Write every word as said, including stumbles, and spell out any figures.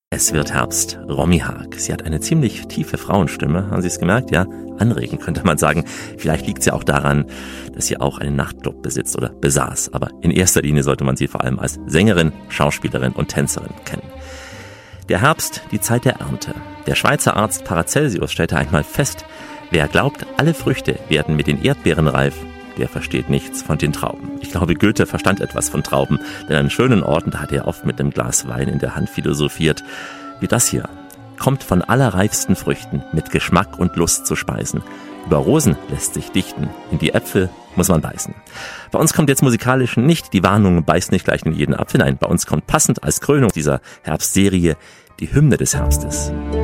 Es wird Herbst. Romy Haag. Sie hat eine ziemlich tiefe Frauenstimme. Haben Sie es gemerkt? Ja, anregend könnte man sagen. Vielleicht liegt es ja auch daran, dass sie auch einen Nachtclub besitzt oder besaß. Aber in erster Linie sollte man sie vor allem als Sängerin, Schauspielerin und Tänzerin kennen. Der Herbst, die Zeit der Ernte. Der Schweizer Arzt Paracelsius stellte einmal fest, wer glaubt, alle Früchte werden mit den Erdbeeren reif, der versteht nichts von den Trauben. Ich glaube, Goethe verstand etwas von Trauben, denn an schönen Orten, da hat er oft mit einem Glas Wein in der Hand philosophiert. Wie das hier. Kommt von allerreifsten Früchten mit Geschmack und Lust zu speisen. Über Rosen lässt sich dichten, in die Äpfel muss man beißen. Bei uns kommt jetzt musikalisch nicht die Warnung, beißt nicht gleich in jeden Apfel. Nein, bei uns kommt passend als Krönung dieser Herbstserie die Hymne des Herbstes.